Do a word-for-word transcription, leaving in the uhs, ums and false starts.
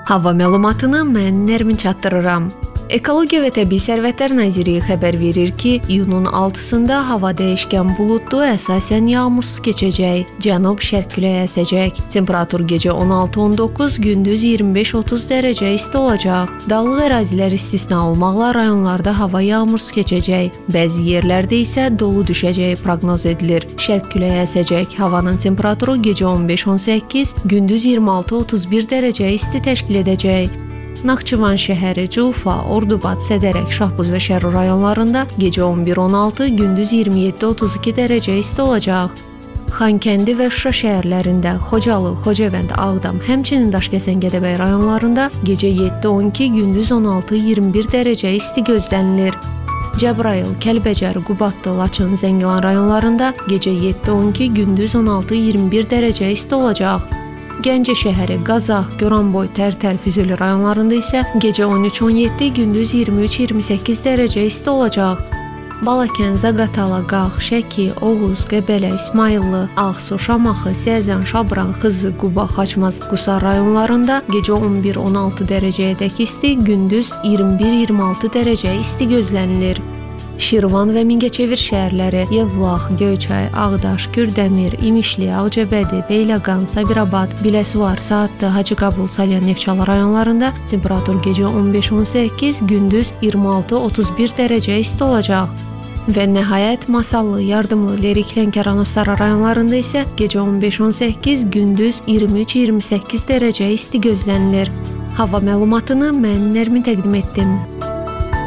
Hava məlumatını mən Nərmin çatdırıram. Ekologiya və Təbii Sərvətlər Nazirliyi xəbər verir ki, iyunun altısında hava dəyişkən buludlu, əsasən yağmursuz keçəcək. Cənub-şərq küləyi əsəcək. Temperatur gecə on altı on doqquz, gündüz iyirmi beş otuz dərəcə isti olacaq. Dağlıq ərazilər istisna olmaqla rayonlarda hava yağmursuz keçəcək. Bəzi yerlərdə isə dolu düşəcəyi proqnoz edilir. Şərq küləyi əsəcək. Havanın temperaturu gecə on beş on səkkiz, gündüz iyirmi altı otuz bir dərəcə isti təşkil edəcək. Naxçıvan şəhəri, Culfa, Ordubad, Sədərək, Şahbuz və Şərur rayonlarında gecə on bir on altı, gündüz iyirmi yeddi otuz iki dərəcə isti olacaq. Xankəndi və Şuşa şəhərlərində, Xocalı, Xocavənd, Ağdam, həmçinin Daşkəsən, Gədəbəy rayonlarında gecə yeddi on iki, gündüz on altı iyirmi bir dərəcə isti gözlənilir. Cəbrayıl, Kəlbəcər, Qubadlı, Laçın, Zəngilan rayonlarında gecə yeddi on iki, gündüz on altı iyirmi bir dərəcə isti olacaq. Gəncə şəhəri, Qazax, Goranboy, Tərtər, Füzuli rayonlarında isə gecə on üç on yeddi, gündüz iyirmi üç iyirmi səkkiz dərəcə isti olacaq. Balakən, Zaqatala, Qax, Şəki, Oğuz, Qəbələ, İsmayıllı, Ağsu, Şamaxı, Səzən, Şabran, Xızı, Quba, Xaçmaz, Qusar rayonlarında gecə on bir on altı dərəcəyədək isti, gündüz iyirmi bir iyirmi altı dərəcə isti gözlənilir. Şirvan və Mingəçevir şəhərləri, Yevlax, Göyçay, Ağdaş, Kürdəmir, İmişli, Ağcabədi, Beyləqan, Sabirabad, Biləsuvar, Saatlı, Hacıqabul, Salyan, Neftçala rayonlarında temperatur gecə on beş on səkkiz, gündüz iyirmi altı otuz bir dərəcə isti olacaq. Və nəhayət Masallı, Yardımlı, Lerik, Lənkəran, Astara rayonlarında isə gecə on beş on səkkiz, gündüz iyirmi üç iyirmi səkkiz dərəcə isti gözlənilir. Hava məlumatını mən Nərmin təqdim etdim.